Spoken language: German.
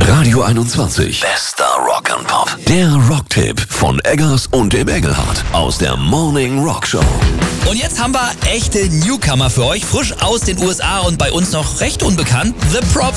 Radio 21. Bester Rock'n'Pop. Der Rocktipp von Eggers und dem Engelhardt aus der Morning Rock Show. Und jetzt haben wir echte Newcomer für euch, frisch aus den USA und bei uns noch recht unbekannt. The Prop